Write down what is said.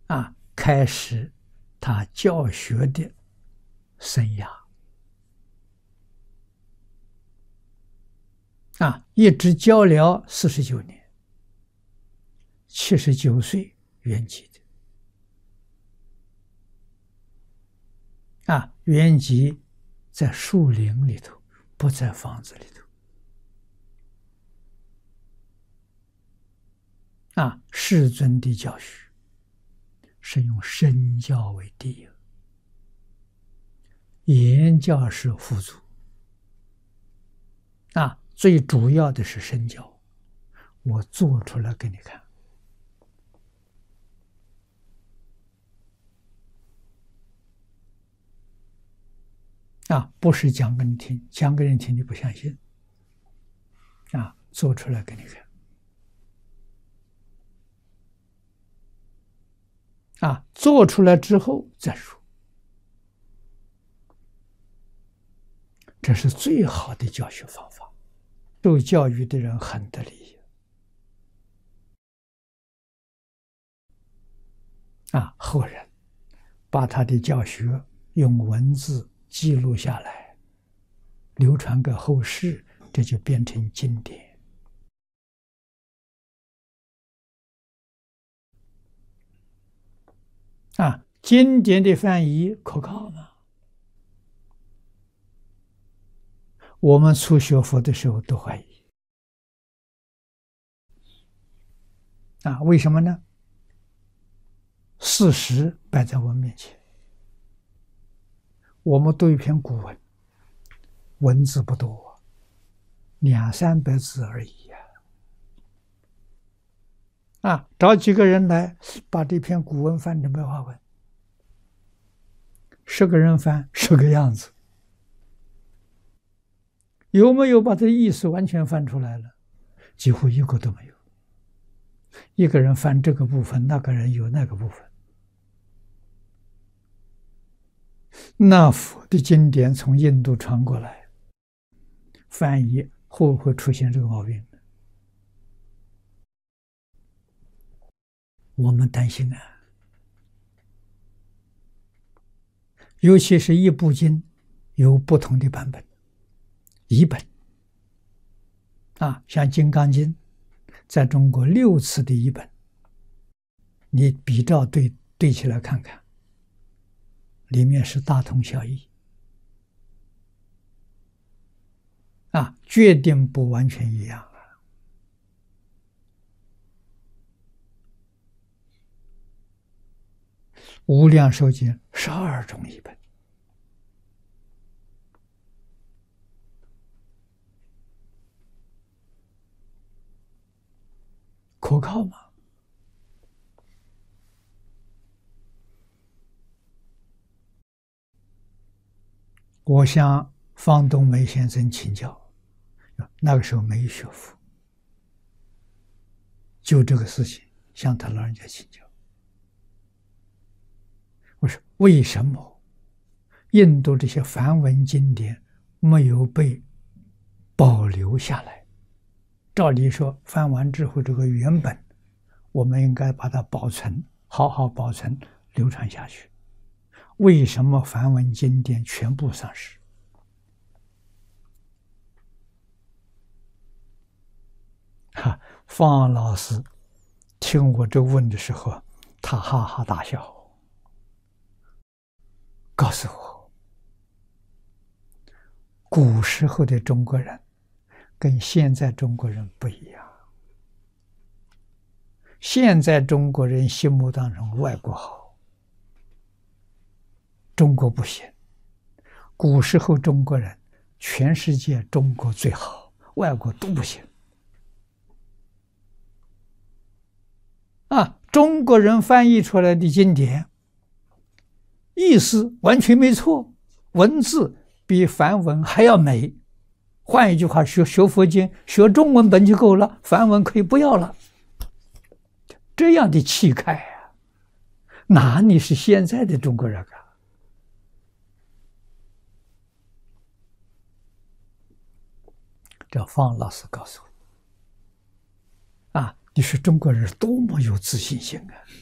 开始他教学的生涯一直教了49年，79岁圆寂的圆寂在树林里头，不在房子里头世尊的教学是用身教为第一，言教是辅助最主要的是身教，我做出来给你看不是讲给你听，讲给你听你不相信做出来给你看做出来之后再说，这是最好的教学方法。受教育的人很得利益后人把他的教学用文字记录下来，流传给后世，这就变成经典经典的翻译可靠吗？我们初学佛的时候都怀疑为什么呢？事实摆在我们面前，我们读一篇古文，文字不多，200-300字而已找几个人来把这篇古文翻成白话文，10个人翻10个样子，有没有把这意思完全翻出来了？几乎一个都没有。一个人翻这个部分，那个人有那个部分。那佛的经典从印度传过来，翻译会不会出现这个毛病？我们担心尤其是一部经有不同的版本，译本像《金刚经》在中国6次的译本，你比照对起来看看，里面是大同小异决定不完全一样无量寿经12种译本，可靠吗？我向方东梅先生请教，那个时候没学佛，就这个事情向他老人家请教。我说为什么印度这些梵文经典没有被保留下来？照理说翻完之后这个原本我们应该把它保存，好好保存流传下去，为什么梵文经典全部丧失？方老师听我这问的时候，他哈哈大笑，告诉我古时候的中国人跟现在中国人不一样，现在中国人心目当中外国好，中国不行。古时候中国人全世界中国最好，外国都不行中国人翻译出来的经典意思完全没错，文字比梵文还要美。换一句话，学佛经学中文本就够了，梵文可以不要了。这样的气概哪里是现在的中国人这方老师告诉我你说中国人多么有自信心